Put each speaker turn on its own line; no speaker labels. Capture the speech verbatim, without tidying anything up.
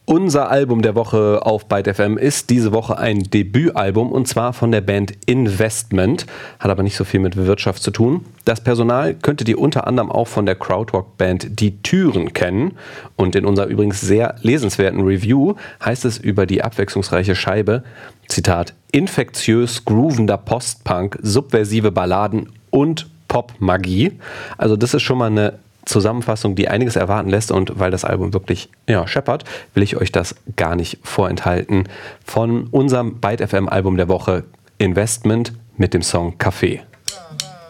Unser Album der Woche auf Byte F M ist diese Woche ein Debütalbum und zwar von der Band Investment, hat aber nicht so viel mit Wirtschaft zu tun. Das Personal könntet ihr unter anderem auch von der Krautrock-Band Die Türen kennen und in unserer übrigens sehr lesenswerten Review heißt es über die abwechslungsreiche Scheibe, Zitat, infektiös groovender Postpunk, subversive Balladen und Popmagie. Also das ist schon mal eine Zusammenfassung, die einiges erwarten lässt und weil das Album wirklich ja, scheppert, will ich euch das gar nicht vorenthalten. Von unserem Byte F M Album der Woche Investment mit dem Song Café.